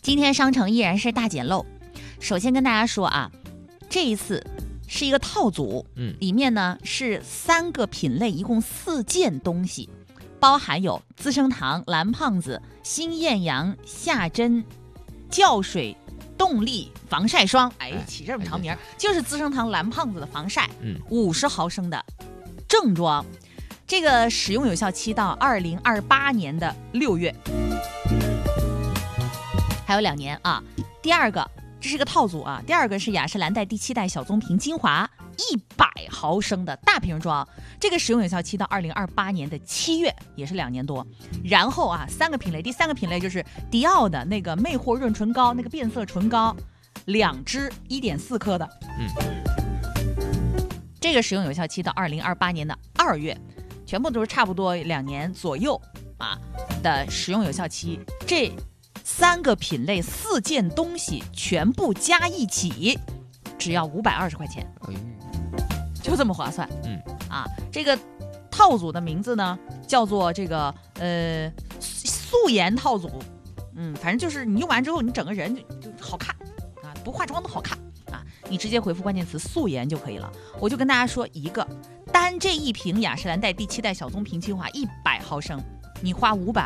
今天商城依然是大捡漏。首先跟大家说啊，这一次是一个套组，里面呢是3个品类，一共4件东西，包含有资生堂蓝胖子、新艳阳夏真酵水动力防晒霜，起这么长名，就是资生堂蓝胖子的防晒，50毫升的正装，这个使用有效期到2028年的6月，还有2年啊。第二个，这是个套组啊。第二个是雅诗兰黛第7代小棕瓶精华100毫升的大瓶装，这个使用有效期到2028年的7月，也是2年多。然后啊，3个品类，第3个品类就是迪奥的那个魅惑润唇膏，那个变色唇膏，2支1.4克的，这个使用有效期到2028年的2月，全部都是差不多2年左右啊的使用有效期。这3个品类4件东西全部加一起，只要520块钱，就这么划算。这个套组的名字呢叫做这个素颜套组，反正就是你用完之后，你整个人就好看啊，不化妆都好看啊。你直接回复关键词素颜就可以了。我就跟大家说，单这一瓶雅诗兰黛第7代小棕瓶精华100毫升，你花520